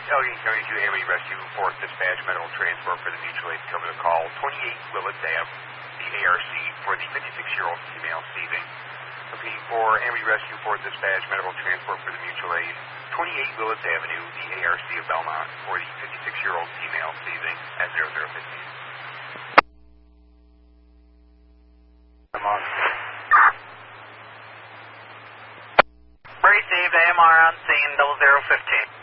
Allegheny County 2 Amity Rescue 4th Dispatch Medical Transport for the mutual aid cover the call. 28 Willits Ave, the ARC for the 56-year-old female seizing. Repeating for Amity Rescue 4th Dispatch Medical Transport for the mutual aid. 28 Willits Avenue, the ARC of Belmont for the 56-year-old female seizing at 0015. Received AMR on scene 0015.